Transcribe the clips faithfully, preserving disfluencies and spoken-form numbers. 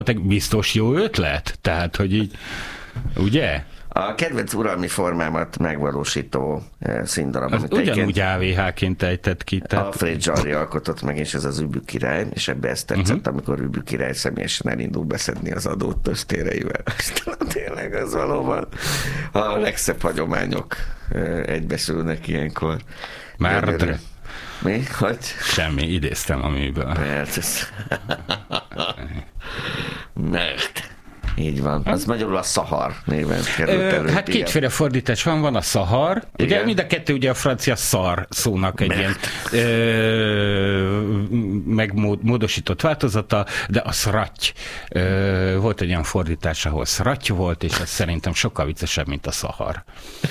biztos jó ötlet? Tehát, hogy így, ugye? A kedvenc uralmi formámat megvalósító színdarab, az ugyanúgy á vé há-ként ejtett ki. Tehát... Alfred Jarry alkotott meg, és ez az Übbő király, és ebbe ezt tetszett, uh-huh. amikor Übbő király személyesen elindul beszedni az adót töstéreivel. Aztán tényleg az valóban a legszebb hagyományok egybeszülnek ilyenkor. Már mi? Hogy? Semmi, idéztem a műből. Persze. Mert... Így van. Az magyarul a Szahar néven került elő. Hát kétféle fordítás van, van a Szahar, igen. Ugye mind a kettő ugye a francia szar szónak egy Mert. ilyen ö, megmódosított változata, de a szratty. Ö, volt egy olyan fordítás, ahol szratty volt, és az szerintem sokkal viccesebb, mint a Szahar.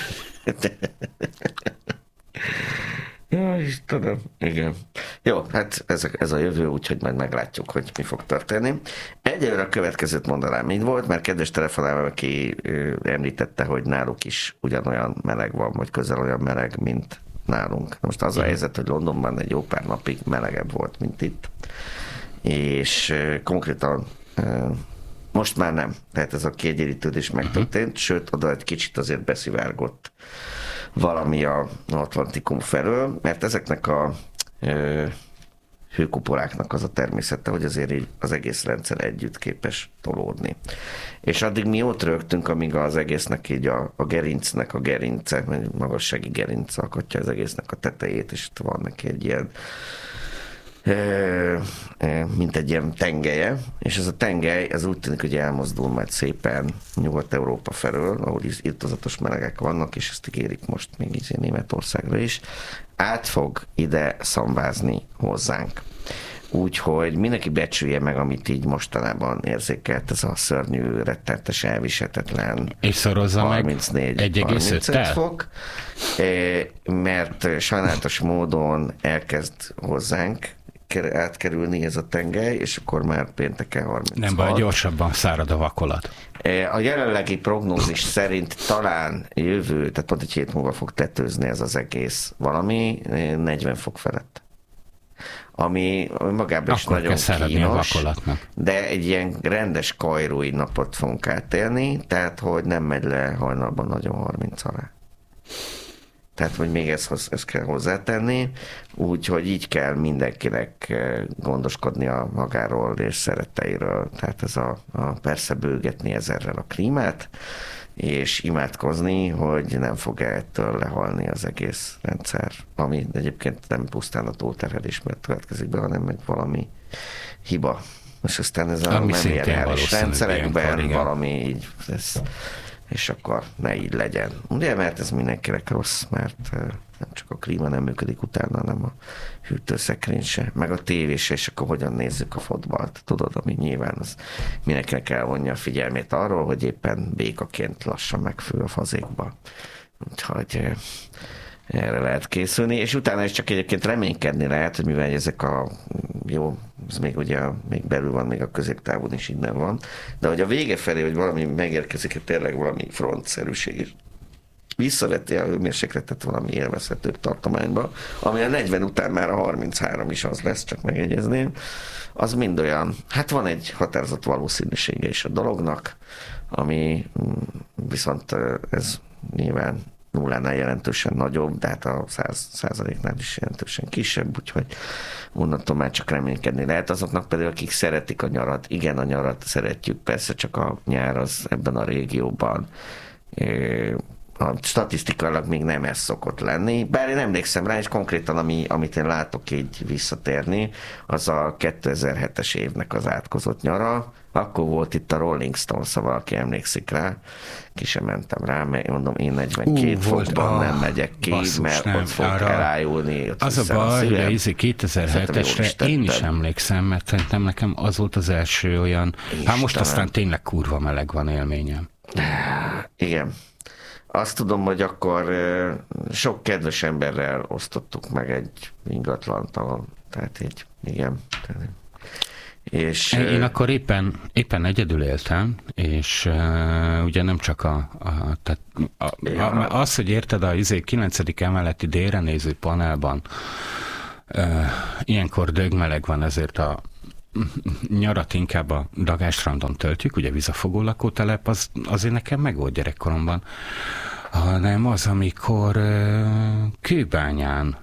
Ja, is tudom. Igen. Jó, hát ez, ez a jövő, úgyhogy majd meglátjuk, hogy mi fog történni. Egyelőre a következőt mondanám, így volt, mert kedves telefonálom, aki említette, hogy náluk is ugyanolyan meleg van, vagy közel olyan meleg, mint nálunk. Most az a helyzet, hogy Londonban egy jó pár napig melegebb volt, mint itt. És konkrétan most már nem. Tehát ez a kiegyenlítődés megtörtént, sőt, oda egy kicsit azért beszivárgott valami a Atlantikum felől, mert ezeknek a ö, hőkupoláknak az a természete, hogy azért így az egész rendszer együtt képes tolódni. És addig mi ott rögtünk, amíg az egésznek így a, a gerincnek a gerince, magassági gerinc alkotja az egésznek a tetejét, és van neki egy ilyen mint egy ilyen tengelye, és ez a tengely, ez úgy tűnik, hogy elmozdul majd szépen Nyugat-Európa felől, ahol irtózatos melegek vannak, és ezt ígérik most még így Németországra is, át fog ide szambázni hozzánk. Úgyhogy mindenki becsülje meg, amit így mostanában érzékelt, ez a szörnyű, rettenetes, elviselhetetlen és szorozza harmincnégy meg egy egész öttel fok, mert sajnálatos módon elkezd hozzánk átkerülni ez a tengely, és akkor már pénteken harminchat. Nem baj, gyorsabban szárad a vakolat. A jelenlegi prognózis szerint talán jövő, tehát pont egy hét múlva fog tetőzni ez az egész valami negyven fok felett. Ami magában is nagyon kínos, de egy ilyen rendes kajrói napot fogunk átélni, tehát hogy nem megy le hajnalban nagyon harminc alá. Tehát, hogy még ezt, ezt kell hozzátenni, úgyhogy így kell mindenkinek gondoskodni a magáról és szeretteiről. Tehát ez a, a persze bőgetni ezerrel a klímát, és imádkozni, hogy nem fog ettől lehalni az egész rendszer, ami egyébként nem pusztán a túlterhelés miatt következik be, hanem meg valami hiba. Most aztán ez a memoriális rendszerekben ilyenkor, valami így, ez, és akkor ne így legyen. Ugye, mert ez mindenkinek rossz, mert nem csak a klíma nem működik utána, hanem a hűtőszekrény se, meg a tévé se, és akkor hogyan nézzük a fotbalt. Tudod, ami nyilván az mindenkinek elvonja a figyelmét arról, hogy éppen békaként lassan megfő a fazékba. Úgyhogy erre lehet készülni, és utána is csak egyébként reménykedni lehet, hogy mivel ezek a jó, ez még ugye még belül van, még a középtávon is innen van, de hogy a vége felé, hogy valami megérkezik, hogy tényleg valami frontszerűség is visszaveti a hőmérsékletet valami élvezhetőbb tartományba, ami a negyven után már a harminchárom is az lesz, csak megjegyezném, az mind olyan, hát van egy határozott valószínűsége is a dolognak, ami viszont ez nyilván nullánál jelentősen nagyobb, de hát a száz százaléknál is jelentősen kisebb, úgyhogy onnantól már csak reménykedni lehet. Azoknak pedig, akik szeretik a nyarat, igen, a nyarat szeretjük, persze csak a nyár az ebben a régióban a statisztikailag még nem ez szokott lenni, bár én emlékszem rá, és konkrétan ami, amit én látok így visszatérni, az a kétezer-hetes évnek az átkozott nyara, akkor volt itt a Rolling Stones, ha valaki emlékszik rá, ki sem mentem rá, mert mondom, én negyvenkét uh, fokban nem megyek ki, basszus, mert nem, ott fog arra elájulni. Ott az a baj, hogy az kétezer-hetesre én is emlékszem, mert szerintem nekem az volt az első olyan, hát most aztán tényleg kurva meleg van élményem. Igen. Azt tudom, hogy akkor sok kedves emberrel osztottuk meg egy ingatlant, tehát így, igen. És, én akkor éppen, éppen egyedül éltem, és uh, ugye nem csak a, a, tehát a, a az, hogy érted, a izé kilencedik emeleti délre néző panelban uh, ilyenkor dögmeleg van, ezért a nyarat inkább a Dagásstrandon töltjük, ugye vízafogó lakótelep, az azért nekem meg volt gyerekkoromban, hanem az, amikor uh, Kőbányán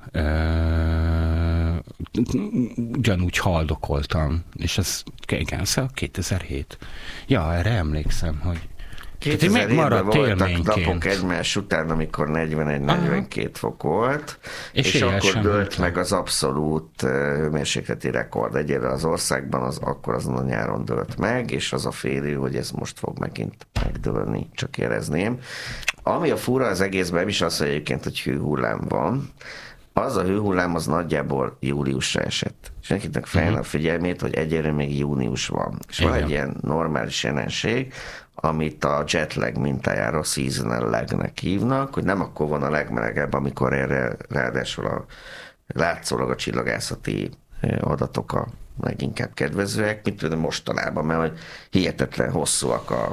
uh, ugyanúgy haldokoltam, és ez igen, szóval kétezer-hét. Ja, erre emlékszem, hogy kétezer-hétben voltak napok egymás után, amikor negyvenegy-negyvenkét fok volt, és, és akkor dőlt meg az abszolút hőmérsékleti rekord. Egyébként az országban az akkor azon a nyáron dőlt meg, és az a félő, hogy ez most fog megint megdőlni, csak érezném. Ami a fura az egészben, nem is az, hogy egyébként, hogy hőhullám van, az a hőhullám az nagyjából júliusra esett. És nekinek felhívnám a figyelmét, hogy egyelőre még június van. És van egy ilyen normális jelenség, amit a jetlag mintájára seasonal lagnek hívnak, hogy nem akkor van a legmelegebb, amikor erre ráadásul a, látszólag a csillagászati adatok a leginkább kedvezőek, mint például mostanában, mert hogy hihetetlen hosszúak a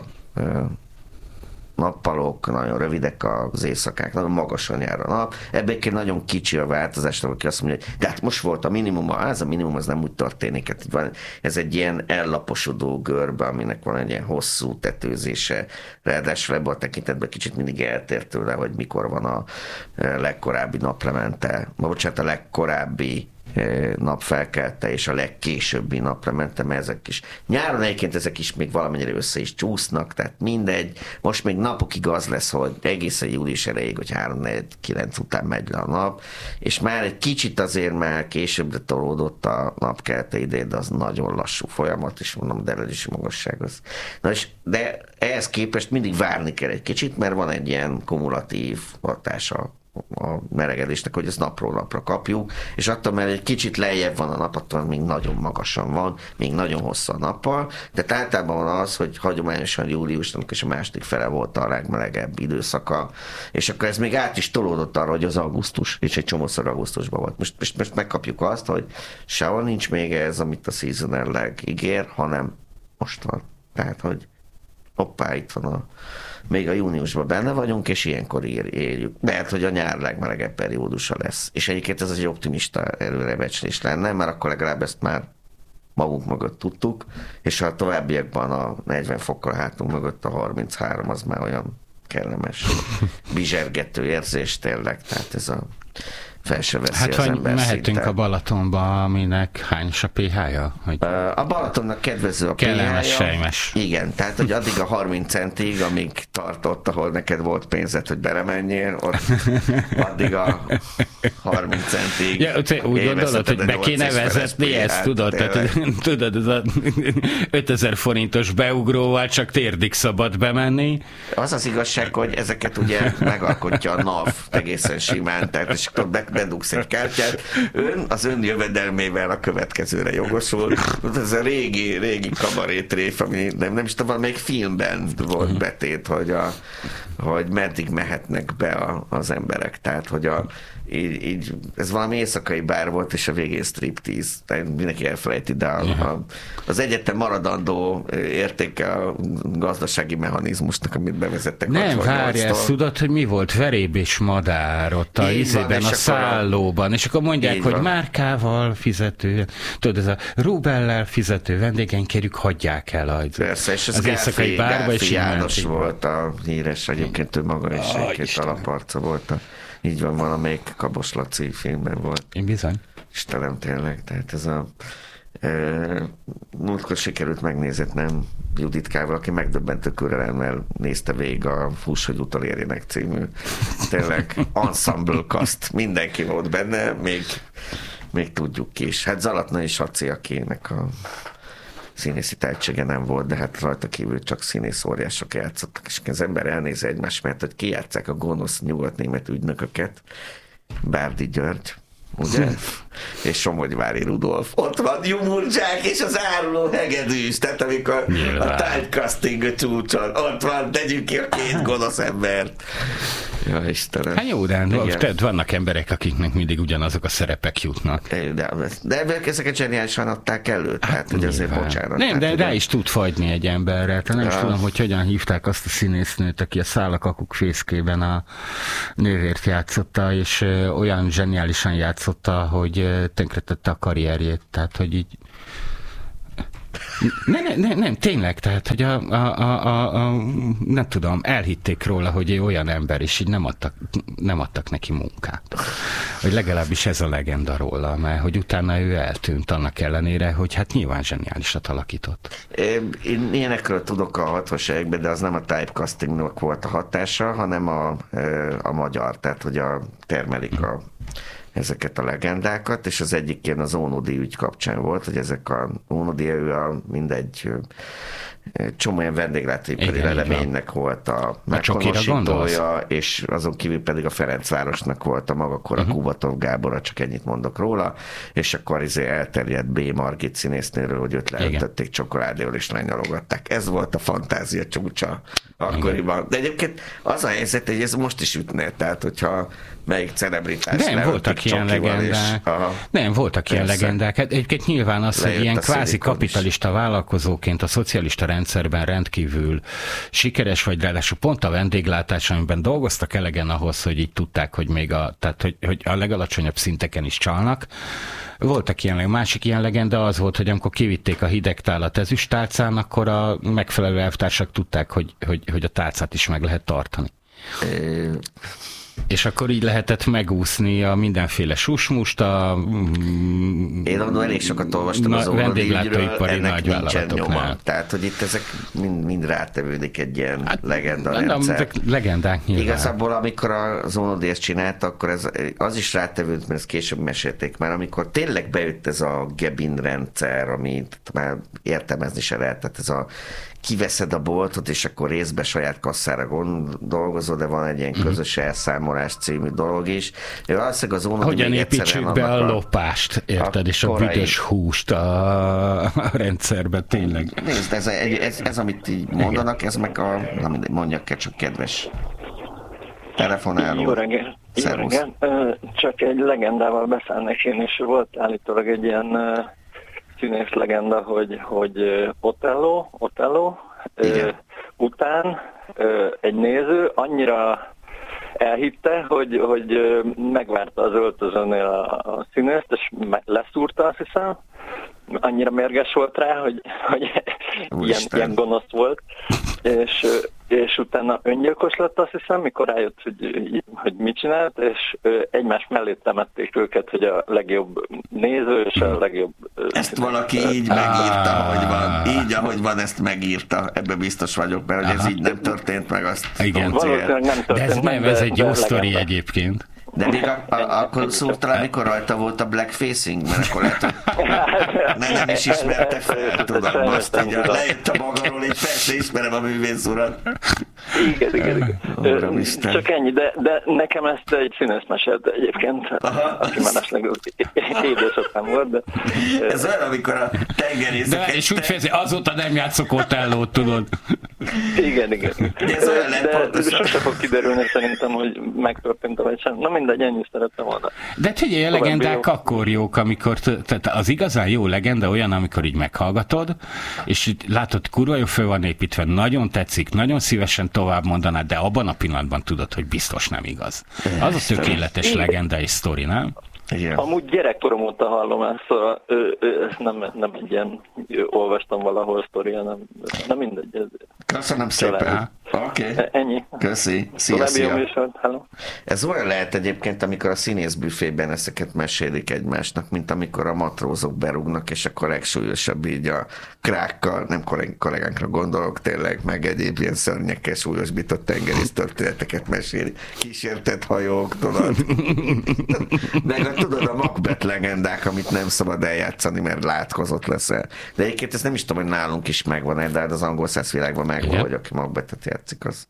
nappalok, nagyon rövidek az éjszakák, nagyon magasan jár a nap. Ebben nagyon kicsi a változás, aki azt mondja, hogy de hát most volt a minimum, az a minimum az nem úgy történik. Hát van, ez egy ilyen ellaposodó görbe, aminek van egy ilyen hosszú tetőzése, ráadásul ebben a tekintetben kicsit mindig eltér tőle, hogy mikor van a legkorábbi naplemente, bocsánat, a legkorábbi napfelkelte és a legkésőbbi naplemente, mert ezek is nyáron egyébként ezek is még valamennyire össze is csúsznak, tehát mindegy, most még napokig az lesz, hogy egészen július elejéig, hogy három négy kilenc után megy le a nap, és már egy kicsit azért már későbbre tolódott a napkelte ide, de az nagyon lassú folyamat, és mondom, de eredési magasság az. Na és, de ehhez képest mindig várni kell egy kicsit, mert van egy ilyen kumulatív hatása a melegedésnek, hogy ezt napról napra kapjuk, és attól, mert egy kicsit lejjebb van a nap, attól még nagyon magasan van, még nagyon hosszú a nappal, de általában van az, hogy hagyományosan júliusnak és a második fele volt a legmelegebb időszaka, és akkor ez még át is tolódott arra, hogy az augusztus, és egy csomószor augusztusban volt. Most, most, most megkapjuk azt, hogy sehol nincs még ez, amit a seasonal lag ígér, hanem most van. Tehát, hogy hoppá, itt van a még a júniusban benne vagyunk, és ilyenkor éljük. Mert hogy a nyár legmelegebb periódusa lesz. És egyébként ez egy optimista előrebecslés lenne, mert akkor legalább ezt már magunk mögött tudtuk, és a továbbiakban a negyven fokkal hátunk mögött a harminchárom az már olyan kellemes, bizsergető érzés tényleg. Tehát ez a fel se veszi hát, az ember mehetünk szinten. A Balatonba, aminek hány a pé há-ja? Hogy a Balatonnak kedvező a pé há-ja. kellemes, sejmes. Igen, tehát hogy addig a harminc centig, amíg tartott, ahol neked volt pénzed, hogy belemenjél, ott addig a harminc centig. Ja, úgy gondolod, hogy be kéne vezetni ezt, tudod? Tehát, tudod, ez a ötezer forintos beugróval csak térdig szabad bemenni. Az az igazság, hogy ezeket ugye megalkotja a NAV egészen simán, tehát és akkor bedugsz egy kártyát, ön az ön jövedelmével a következőre jogosul. Ez a régi, régi kabarétréf, ami nem, nem is tudom, valamelyik filmben volt betét, hogy, a, hogy meddig mehetnek be a, az emberek. Tehát, hogy a, így, így, ez valami éjszakai bár volt, és a végén striptease. Mindenki elfelejti, de a, a, az egyetem maradandó értéke a gazdasági mechanizmusnak, amit bevezettek. Nem, várj, ezt tudod, hogy mi volt? Veréb és madár ott a izében, a szállóban, és akkor mondják, hogy van. Márkával fizető, tudod, ez a rubellel fizető vendégeink, kérjük, hagyják el a, persze, és az, az éjszakai bárba, és János volt a híres, egyébként ő maga is oh, egy-két alaparca volt a így van, valamelyik Kabos Laci filmben volt. Én bizony. Istenem, tényleg, tehát ez a e, múltkor sikerült megnézetnem Juditkával, aki megdöbbentő körelemmel nézte végig a Fuss, hogy utolérjenek című tényleg ensemble cast, mindenki volt benne, még, még tudjuk ki is. Hát Zalatna és Haci, akinek a színészi tehetsége nem volt, de hát rajta kívül csak színész óriások játszottak, és az ember elnézi egymás, mert hogy ki játsszák a gonosz nyugat-német ügynököket, Bárdi György, ugye? És Somogyvári Rudolf. Ott van Jumurcsák és az áruló hegedűs, tehát amikor nyilván a typecasting csúcson, ott van, tegyük ki a két gonosz embert. Ja, Istenem. Hát jó, de tehát vannak emberek, akiknek mindig ugyanazok a szerepek jutnak. De, de ezeket zseniálisan adták elő, tehát hát, hogy azért bocsánat. Nem, de tehát, rá is tud fagyni egy emberre. Tehát nem ja. is tudom, hogy hogyan hívták azt a színésznőt, aki a Szálakakuk fészkében a nővért játszotta, és olyan zseniálisan játszotta, hogy tönkretette a karrierjét. Tehát, hogy így Ne, ne, ne, nem, tényleg, tehát, hogy a, a, a, a, a, nem tudom, elhitték róla, hogy ő olyan ember, és így nem adtak, nem adtak neki munkát. Hogy legalábbis ez a legenda róla, mert hogy utána ő eltűnt annak ellenére, hogy hát nyilván zseniálisat alakított. Én ilyenekről tudok a hatvanas években, de az nem a typecastingnak volt a hatása, hanem a, a magyar, tehát hogy a termelik a ezeket a legendákat, és az egyik ilyen az Ónodi ügy kapcsán volt, hogy ezek a Ónodi, ő a mindegy csomó ilyen vendéglátóipari leleménynek volt a meghonosítója, és azon kívül pedig a Ferencvárosnak volt a maga kora uh-huh. Kubatov Gábor, csak ennyit mondok róla, és akkor izé elterjedt B. Margit színésznőről, hogy őt leöntötték csokoládéról, és lenyalogatták. Ez volt a fantázia csúcsa akkoriban. Igen. De egyébként az a helyzet, hogy ez most is ütne, tehát hogyha melyik celebritás nem voltak ilyen legendák. Nem voltak ilyen legendák. Egyébként nyilván az, hogy ilyen kvázi kapitalista vállalkozóként a szocialista rendszerben rendkívül sikeres vagy, ráadásul pont a vendéglátás, amiben dolgoztak elegen ahhoz, hogy így tudták, hogy még a, tehát, hogy, hogy a legalacsonyabb szinteken is csalnak. Voltak ilyen, másik ilyen legenda az volt, hogy amikor kivitték a hideg tálat ezüsttálcán, akkor a megfelelő elvtársak tudták, hogy, hogy, hogy a tálcát is meg lehet tartani. És akkor így lehetett megúszni a mindenféle susmust, a én mondom, elég sokat olvastam az Ónodi ügyről, ennek nincsen nyoma. Tehát, hogy itt ezek mind, mind rátevődik egy ilyen hát, legenda rendszer. Legendák nyilván. Igazából, amikor az Ónodi ezt csinálta, akkor ez, az is rátevődik, mert ezt később mesélték már, amikor tényleg bejött ez a Gebin rendszer, amit már értelmezni se lehet, tehát ez a kiveszed a boltot, és akkor részben saját kasszára dolgozol, de van egy ilyen közös elszámolás című dolog is. Valószínűleg az Ónodi hogyan építsük be a lopást, érted, a és korai... a büdös húst a, a rendszerbe, tényleg. Nézd, ez, ez, ez amit így mondanak, ez meg a, na mindegy, mondjak csak kedves telefonáló. Jó reggel. Jó reggel. Csak egy legendával beszélnek én, és volt állítólag egy ilyen színész legenda, hogy, hogy Otello, Otello ö, után ö, egy néző annyira elhitte, hogy, hogy megvárta az öltözőnél a, a színészt, és leszúrta, azt hiszem. Annyira mérges volt rá, hogy, hogy ilyen, ilyen gonosz volt. És, és utána öngyilkos lett, azt hiszem, mikor rájött, hogy, hogy mit csinált, és egymás mellé temették őket, hogy a legjobb néző és a legjobb... Ezt valaki így megírta, hogy van. Így, ahogy van, ezt megírta. Ebben biztos vagyok, mert hogy ez így nem történt meg, azt igen. Valószínűleg nem történt. De ez nem, ez egy jó sztori egyébként. De még a, a, akkor szúrta rá, mikor rajta volt a blackfacing, mert akkor lehet, hogy ne, nem is ismerte fel, tudod, most így lejött a magáról, így persze ismerem a művész urat. Igen, igen, igen. Csak ennyi, de, de nekem ezt egy színész mesélte egyébként, aki már esetleg édesapám volt, de... Ez olyan, amikor a tengerészek... De, és úgy fejezi, azóta nem játszok Otellót, tudod. Igen, igen. De ez olyan lett pontosan. De sose fog kiderülni szerintem, hogy megtörtént vagy sem. Na mindegy, ennyi szerettem volna. De figyelj, a legendák akkor jók, amikor, tehát az igazán jó legenda olyan, amikor így meghallgatod, és látod, kurva jó föl van építve, nagyon tetszik, nagyon szívesen tovább mondanád, de abban a pillanatban tudod, hogy biztos nem igaz. Az a tökéletes legenda és sztori, nem? Igen. Amúgy gyerekkorom óta hallom ezt, szóval ő, ő, ez nem, nem egy ilyen, olvastam valahol sztoria, nem, nem mindegy. Ez köszönöm szépen. Oké. Okay. Ennyi. Köszi. Szia, szia. Hello. Ez olyan lehet egyébként, amikor a színészbüfében ezeket mesélik egymásnak, mint amikor a matrózok berúgnak, és akkor legsúlyosabb így a krákkal, nem kollégánkra gondolok tényleg, meg egyéb ilyen szörnyekkel súlyosbított tengerész történeteket meséli. Kísértett hajók, tudod. Meg a, tudod, a Macbeth legendák, amit nem szabad eljátszani, mert látkozott leszel. De egyébként ezt nem is tudom, hogy nálunk is megvan, de az angol száz világban megvan, hogy aki Macbethet játszik, az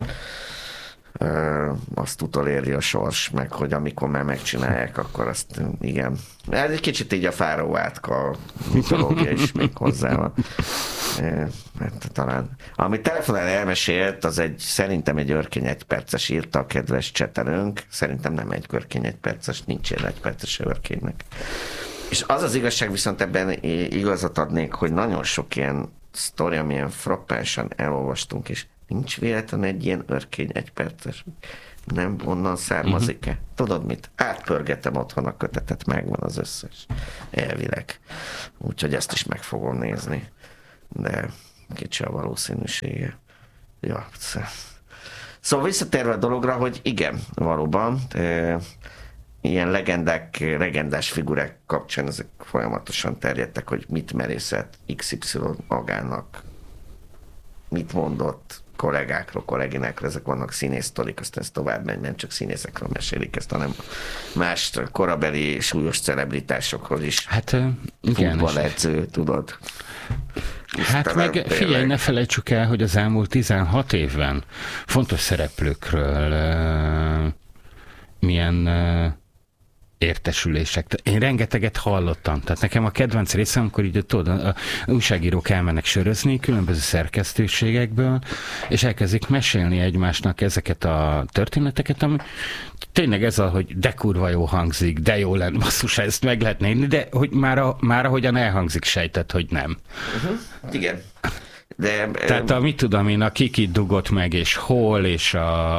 ö, azt utoléri a sors, meg hogy amikor már megcsinálják, akkor azt igen. Ez egy kicsit így a fáraó átka mitológia is még hozzá van. E, hát talán. Amit telefonál elmesélt, az egy, szerintem egy örkény egy perces, írta a kedves csetelőnk. Szerintem nem egy örkény egy perces, nincs ilyen egy perces örkénynek. És az az igazság, viszont ebben igazat adnék, hogy nagyon sok ilyen sztori, amilyen frappánsan elolvastunk, és nincs véletlen egy ilyen örkény egy perces. Nem onnan származik-e? Uh-huh. Tudod mit? Átpörgetem otthon a kötetet, megvan az összes. Elvileg. Úgyhogy ezt is meg fogom nézni. de kicsi a valószínűsége. Ja. Szóval visszatérve a dologra, hogy igen, valóban, e, ilyen legendák, legendás figurák kapcsán ezek folyamatosan terjedtek, hogy mit merészett iksz ipszilon magának, mit mondott kollégákról, kolléginákról, ezek vannak színésztorik, aztán ez tovább megy, nem csak színészekről mesélik ezt, hanem más korabeli súlyos celebritásokról is. Hát igen. Futballedző, tudod. Hát meg tényleg. Figyelj, ne felejtsük el, hogy az elmúlt tizenhat évben fontos szereplőkről uh, milyen uh, értesülések. Én rengeteget hallottam. Tehát nekem a kedvenc részem, amikor így tudod, a újságírók elmennek sörözni különböző szerkesztőségekből, és elkezdik mesélni egymásnak ezeket a történeteket, ami tényleg ez a, hogy de kurva jó hangzik, de jó lenne, basszus, ezt meg lehetne írni, de hogy már, a, már ahogyan elhangzik, sejtett, hogy nem. Uh-huh. Igen. De, Tehát a, mit tudom én, a kikit dugott meg, és hol, és a,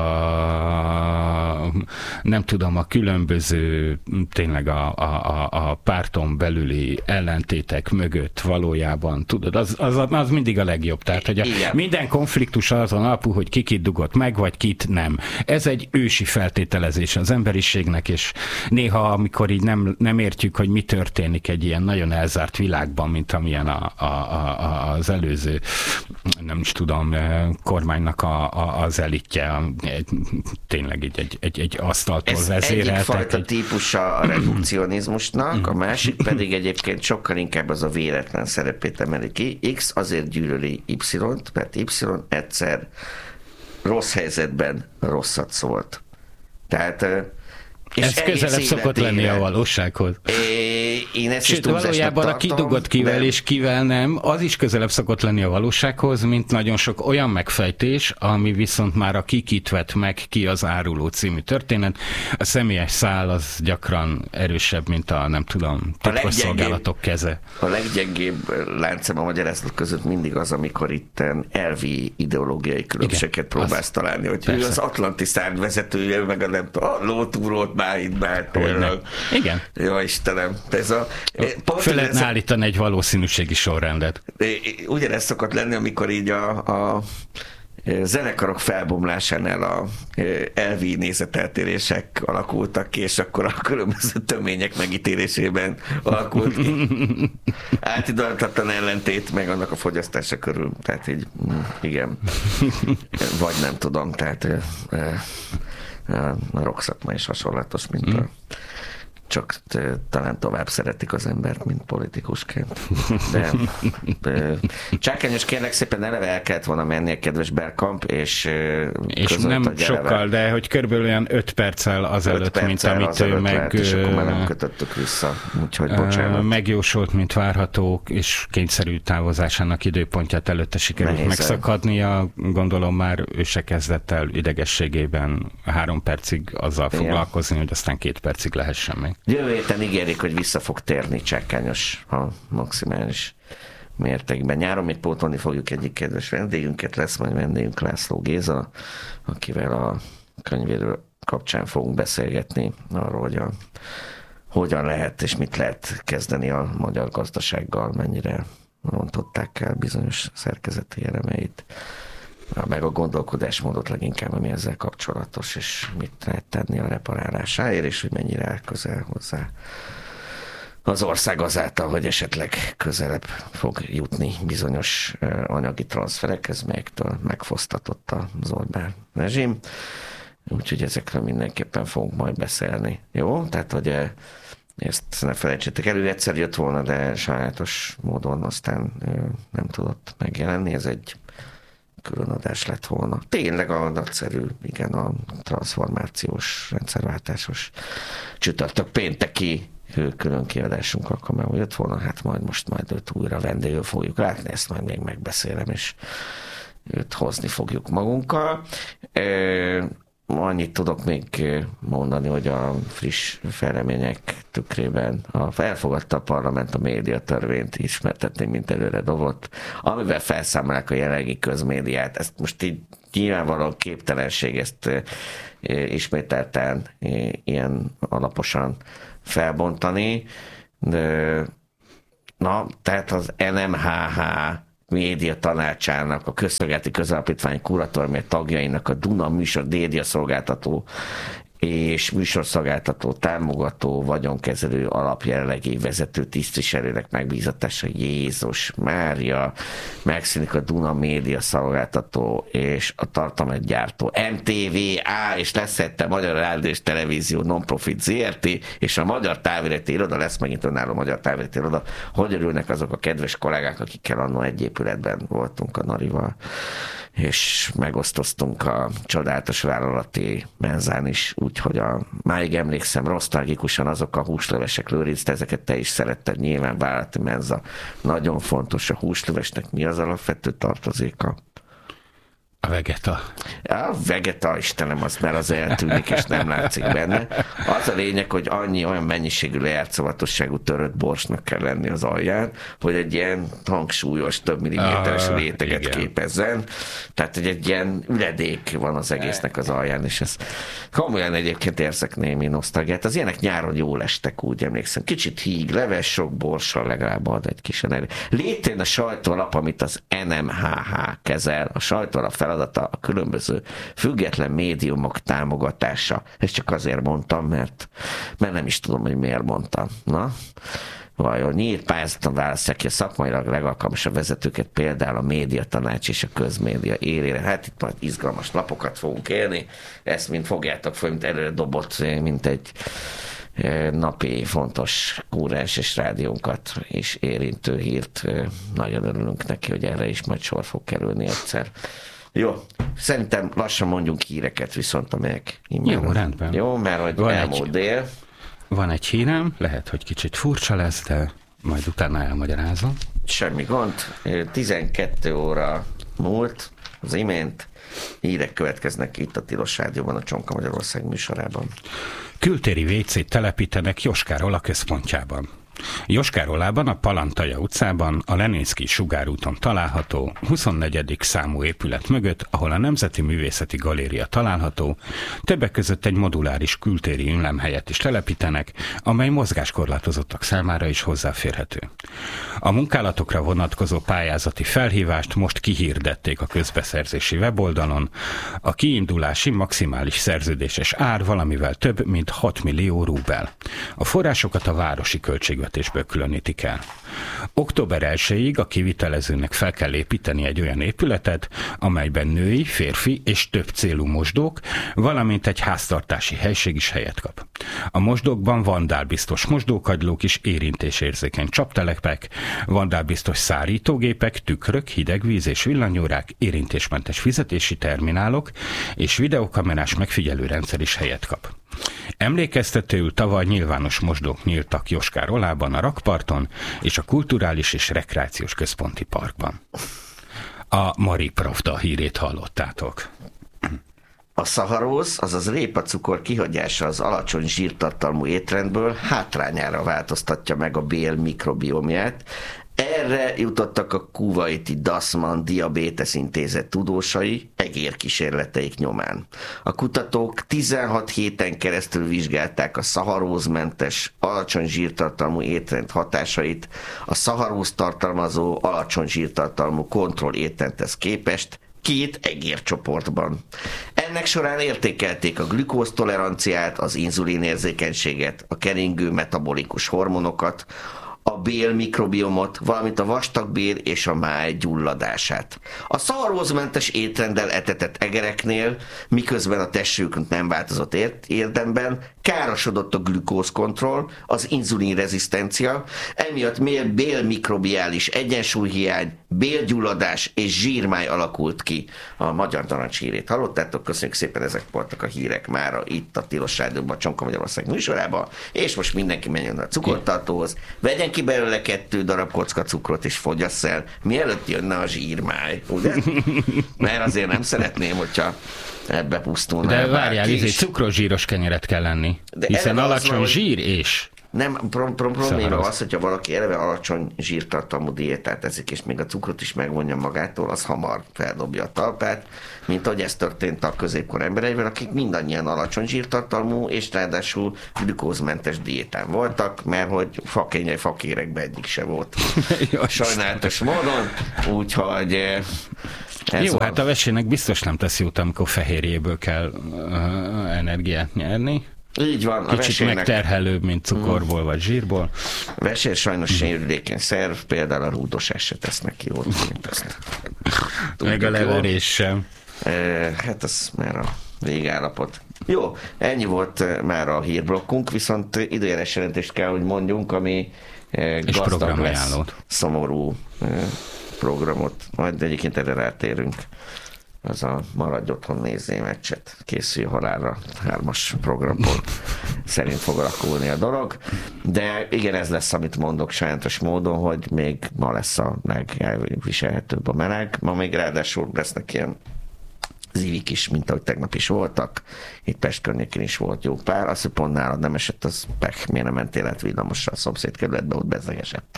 a nem tudom, a különböző tényleg a, a, a párton belüli ellentétek mögött valójában, tudod, az, az, az mindig a legjobb. Tehát, hogy a, minden konfliktus azon alapul, hogy kikit dugott meg, vagy kit nem. Ez egy ősi feltételezés az emberiségnek, és néha, amikor így nem, nem értjük, hogy mi történik egy ilyen nagyon elzárt világban, mint amilyen a, a, a, az előző nem is tudom, kormánynak a, a, az elitje, tényleg egy, egy, egy, egy asztaltól vezéreltek. Ez egyikfajta egy... típusa a redukcionizmusnak, a másik pedig egyébként sokkal inkább az a véletlen szerepét emeli ki. X azért gyűlöli Y-t, mert Y egyszer rossz helyzetben rosszat szólt. Tehát ez közelebb szokott lenni a valósághoz. Én ezt Sőt, valójában a kidugott kivel de... és kivel nem, az is közelebb szokott lenni a valósághoz, mint nagyon sok olyan megfejtés, ami viszont már a kikit vett meg, ki az áruló című történet. A személyes szál az gyakran erősebb, mint a, nem tudom, titkosszolgálatok keze. A leggyengébb láncem a magyarázat között mindig az, amikor itt elvi ideológiai különbségeket próbálsz találni, hogy persze. Ő az atlanti szárnyvezetője, meg a nem tudom, a lótúrót már itt már tényleg. Igen. Jó Istenem. Ez a, Föl lehetne ez... állítani egy valószínűségi sorrendet. Ugyanez szokott lenni, amikor így a, a zenekarok felbomlásánál a elvi nézeteltérések alakultak ki, és akkor a különböző tömények megítélésében alakult ki. Átidaltatlan ellentét, meg annak a fogyasztása körül. Tehát így, igen. Vagy nem tudom, tehát a rock szakma is hasonlatos, mint a csak talán tovább szeretik az embert, mint politikusként. De, de Csákányos, kérlek szépen, eleve el kellett volna menni a kedves Bergkamp, és és nem sokkal, eleve, de hogy körülbelül olyan öt perccel azelőtt, mint amit ő meg... Lehet, és akkor már nem kötöttük vissza, úgyhogy bocsánat. Megjósolt, mint várható, és kényszerű távozásának időpontját előtte sikerült Nehézen. megszakadnia. Gondolom már ő se kezdett el idegességében három percig azzal Igen. foglalkozni, hogy aztán két percig lehessen meg. Jövő héten ígérik, hogy vissza fog térni Csákányos a maximális mértékben. Nyáron még pótolni fogjuk egyik kedves vendégünket, lesz majd vendégünk László Géza, akivel a könyvéről kapcsán fogunk beszélgetni arról, hogy a, hogyan lehet és mit lehet kezdeni a magyar gazdasággal, mennyire rontották el bizonyos szerkezeti elemeit, meg a gondolkodásmódot leginkább, ami ezzel kapcsolatos, és mit lehet tenni a reparálásáért, és hogy mennyire áll közel hozzá az ország azáltal, hogy esetleg közelebb fog jutni bizonyos anyagi transferekhez, melyektől megfosztatott az Orbán rezsim. Úgyhogy ezekről mindenképpen fogunk majd beszélni. Jó? Tehát, hogy ezt ne felejtsétek elő, egyszer jött volna, de sajátos módon aztán nem tudott megjelenni. Ez egy külön adás lett volna. Tényleg a nagyszerű, igen, a transformációs, rendszerváltásos csütörtök pénteki külön kiadásunk alkalmával jött volna, hát majd most majd őt újra vendégül fogjuk látni, ezt majd még megbeszélem, és őt hozni fogjuk magunkkal. Annyit tudok még mondani, hogy a friss fejlemények tükrében a, elfogadta a parlament a médiatörvényt, ismertetni, mint előre dobott, amivel felszámolják a jelenlegi közmédiát. Ezt most így nyilvánvalóan képtelenség ezt e, ismételten e, ilyen alaposan felbontani, de Na, tehát az en em há há média tanácsának, a Közszolgálati Közalapítvány kuratóriumi tagjainak a Duna műsor média szolgáltató és műsorszolgáltató, támogató, vagyonkezelő alapjelenlegi vezető tisztviselőnek megbízatása. Jézus Mária, megszűnik a Duna média szolgáltató és a tartalomgyártó em té vé á, és lesz a Magyar Rádió és Televízió Non-Profit zé er té, és a Magyar Távirati Iroda, lesz megint önálló Magyar Távirati Iroda. Hogy örülnek azok a kedves kollégák, akikkel annó egy épületben voltunk a Narival, és megosztoztunk a csodálatos vállalati menzán is, úgyhogy a, máig emlékszem nosztalgikusan azok a húslevesek, Lőrinc, te ezeket te is szeretted, nyilván vállalati menza. Nagyon fontos a húslevesnek, mi az alapvető tartozéka? A vegeta. A vegeta, Istenem, az mert az eltűnik, és nem látszik benne. Az a lényeg, hogy annyi olyan mennyiségű lejátszavatosságú törött borsnak kell lenni az alján, hogy egy ilyen hangsúlyos, több milliméteres ah, réteget igen. képezzen. Tehát, hogy egy ilyen üledék van az egésznek az alján, és ez komolyan egyébként érzek némi nosztalgiát. Az ilyenek nyáron jól estek, úgy emlékszem. Kicsit híg, leves, sok borssal legalább ad egy kis energi. Létén a sajtóalap, amit az en em há há kezel, a sajtóalap feladata a különböző független médiumok támogatása. Ezt csak azért mondtam, mert, mert nem is tudom, hogy miért mondtam. Na? Vajon nyílt pályázaton választják ki a szakmailag legalkalmasabb vezetőket, például a médiatanács és a közmédia élére. Hát itt majd izgalmas napokat fogunk élni. Ezt mind fogjátok föl, mint előre dobott, mint egy napi fontos kúrens és rádiónkat és érintő hírt. Nagyon örülünk neki, hogy erre is majd sor fog kerülni egyszer. Jó, szerintem lassan mondjunk híreket, viszont amelyek imáron. Jó, rendben. Jó, mert hogy van elmúlt egy, dél. Van egy hírem, lehet, hogy kicsit furcsa lesz, de majd utána elmagyarázom. Semmi gond. tizenkét óra múlt, az imént hírek következnek itt a Tilos Rádióban, a Csonka Magyarország műsorában. Kültéri vécét telepítenek Joskáról a központjában. Joskárolában, a Palantaja utcában, a Leninszky sugárúton található huszonnegyedik számú épület mögött, ahol a Nemzeti Művészeti Galéria található, többek között egy moduláris kültéri ünlemhelyet is telepítenek, amely mozgáskorlátozottak számára is hozzáférhető. A munkálatokra vonatkozó pályázati felhívást most kihirdették a közbeszerzési weboldalon. A kiindulási maximális szerződéses ár valamivel több, mint hat millió rubel. A forrásokat a városi költségvetésből különítik el. október elsejéig a kivitelezőnek fel kell építeni egy olyan épületet, amelyben női, férfi és több célú mosdók, valamint egy háztartási helység is helyet kap. A mosdókban vandálbiztos mosdókagylók és érintésérzékeny csaptelepek, vandálbiztos szárítógépek, tükrök, hidegvíz és villanyórák, érintésmentes fizetési terminálok és videokamerás megfigyelőrendszer is helyet kap. Emlékeztetőül tavaly nyilvános mosdók nyíltak Joskár-Olában, a rakparton és a Kulturális és Rekreációs Központi Parkban. A Marie Pravda hírét hallottátok. A szaharóz, azaz répacukor kihagyása az alacsony zsírtartalmú étrendből hátrányára változtatja meg a bél mikrobiomját. Erre jutottak a kuvaiti Dasman Diabetes Intézet tudósai egérkísérleteik nyomán. A kutatók tizenhat héten keresztül vizsgálták a szaharózmentes, alacsony zsírtartalmú étrend hatásait a szaharóz tartalmazó, alacsony zsírtartalmú kontroll étrendhez képest két egércsoportban. Ennek során értékelték a glükóztoleranciát, az inzulinérzékenységet, a keringő metabolikus hormonokat, a bél mikrobiomot, valamint a vastagbél és a máj gyulladását. A szaharózmentes étrenddel etetett egereknél, miközben a testük nem változott érdemben, károsodott a glükózkontroll, az inzulinrezisztencia, emiatt bél mikrobiális egyensúlyhiány, bélgyulladás és zsírmáj alakult ki. A Magyar Narancs hírét hallottátok, köszönjük szépen, ezek voltak a hírek mára itt a Tilos Rádióban, a Csonka Magyarország műsorában, és most mindenki menjen a cukortartóhoz, vegyen ki belőle kettő darab kocka cukrot és fogyasz el, mielőtt jönne a zsírmáj, ugye? Mert azért nem szeretném, hogyha ebbe pusztulna. De várjál, ezért cukros zsíros kenyeret kell lenni, de hiszen alacsony van, zsír és Nem, pro- pro- probléma az, hogyha valaki eleve alacsony zsírtartalmú diétát eszik, és még a cukrot is megvonja magától, az hamar feldobja a talpát, mint ahogy ez történt a középkor embereivel, akik mindannyian alacsony zsírtartalmú, és ráadásul glükózmentes diétán voltak, mert hogy fakényei fakérekben egyik se volt. Sajnálatos módon, úgyhogy ez jó, van. hát a vesének biztos nem tesz jót, amikor fehérjéből kell uh, energiát nyerni. Így van. Kicsit vesének... megterhelőbb, mint cukorból mm. vagy zsírból. A vesér sajnos mm. sérülékeny szerv, például a rúdosás se tesz neki jót. Meg a leverés sem. E, hát az már a végállapot. Jó, ennyi volt már a hírblokkunk, viszont időjárás jelentést kell, hogy mondjunk, ami és gazdag lesz, szomorú programot. Majd egyébként erre rátérünk. Az a maradj otthon, nézzé meccset, készülj halálra, hármas programpont szerint fog alakulni a dolog. De igen, ez lesz, amit mondok sajátos módon, hogy még ma lesz a legviselhetőbb a meleg. Ma még ráadásul lesznek ilyen zivik is, mint ahogy tegnap is voltak. Itt Pest környékén is volt jó pár. Az, hogy pont nálad nem esett, az pech, miért nem mentél át villamosra a szomszédkerületbe, ott bezegesett.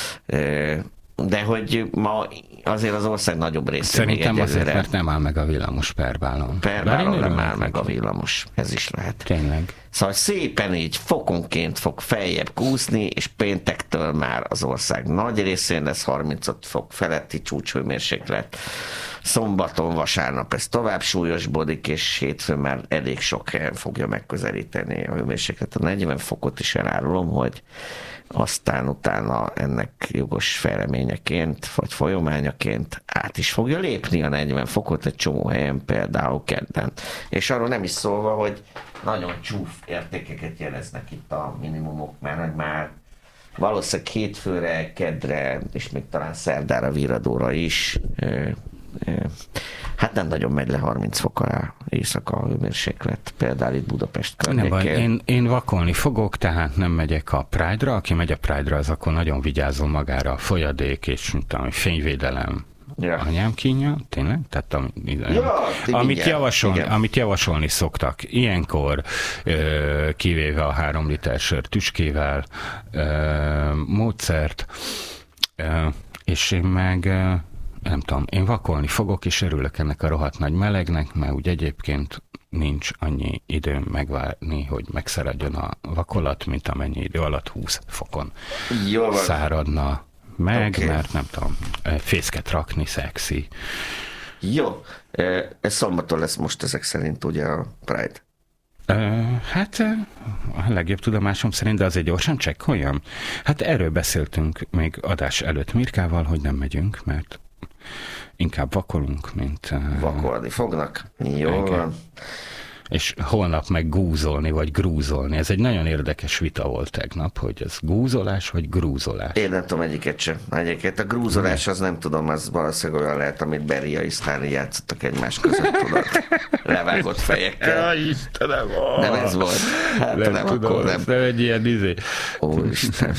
De hogy ma azért az ország nagyobb része szerintem még azért, mert nem áll meg a villamos Perbálon. Perbálon nem áll meg a villamos. Ez is lehet. Tényleg. Szóval szépen így fokonként fog feljebb kúszni, és péntektől már az ország nagy részén lesz harmincöt fok feletti csúcshőmérséklet. Szombaton, vasárnap ez tovább súlyosbodik, és hétfőn már elég sok helyen fogja megközelíteni a hőmérséklet. A negyven fokot is elárulom, hogy aztán utána ennek jogos fejleményeként, vagy folyamányaként át is fogja lépni a negyven fokot egy csomó helyen, például kedden. És arról nem is szólva, hogy nagyon csúf értékeket jeleznek itt a minimumok, mert már valószínűleg hétfőre, keddre, és még talán szerdára, viradóra is, hát nem nagyon megy le harminc fok alá éjszaka a hőmérséklet, például itt Budapest környékén. Nem baj, én, én vakolni fogok, tehát nem megyek a Pride-ra. Aki megy a Pride-ra, az akkor nagyon vigyázol magára, a folyadék és tudom, fényvédelem. Ja. Anyám kínja, tényleg? Tehát am, ja, amit, javasol, amit javasolni szoktak, ilyenkor ö, kivéve a három liter sör tüskével ö, módszert, ö, és én meg ö, nem tudom, én vakolni fogok, és örülök ennek a rohadt nagy melegnek, mert úgy egyébként nincs annyi időm megvárni, hogy megszeredjön a vakolat, mint amennyi idő alatt húsz fokon Jó, száradna meg, okay. Mert nem tudom, fészket rakni, szexi. Jó, ez szombaton lesz most ezek szerint ugye a Pride? Hát a legjobb tudomásom szerint, de azért gyorsan csekkoljam. Hát erről beszéltünk még adás előtt Mirkával, hogy nem megyünk, mert inkább vakolunk, mint... Vakolni fognak? Jó van. És holnap meg gúzolni, vagy grúzolni. Ez egy nagyon érdekes vita volt tegnap, hogy ez gúzolás, vagy grúzolás. Én nem tudom egyiket sem. Egyiket. A grúzolás az nem tudom, az valószínűleg olyan lehet, amit Beria és Sztáli játszottak egymás között, tudod. Levágott fejekkel. Ja, Istenem! Nem ez volt. Hát nem, nem tudom, akkor nem. nem egy ilyen izé. Ó, Isten.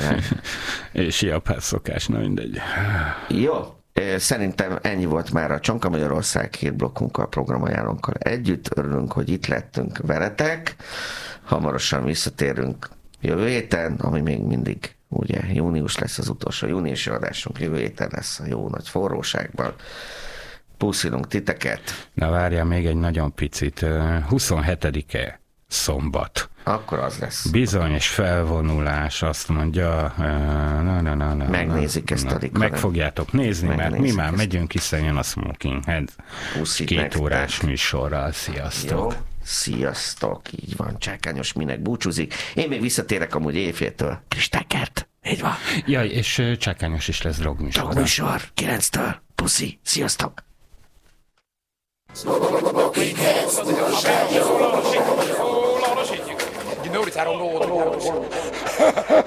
És japán szokás, na mindegy. Jó. Szerintem ennyi volt már a Csonka Magyarország hírblokkunkkal, programajánlónkkal együtt. Örülünk, hogy itt lettünk veletek. Hamarosan visszatérünk jövő héten, ami még mindig ugye június lesz az utolsó júniusi adásunk. Jövő héten lesz a jó nagy forróságban. Puszilunk titeket. Na várjál még egy nagyon picit. huszonhetedike szombat. Akkor az lesz. Bizonyos felvonulás, azt mondja, na, na, na, na, megnézik ezt a rikor. Meg fogjátok nézni, mert mi már ezt. Megyünk, hiszen jön a Smoking Head két nektek. Órás műsorral. Sziasztok! Jó, sziasztok, így van, Csákányos minek búcsúzik. Én még visszatérek amúgy éjféltől. Kristákert, így van. Jaj, és Csákányos is lesz drogműsor. Drogműsor, kilenctől. Puszi, sziasztok! You notice I don't know all the words.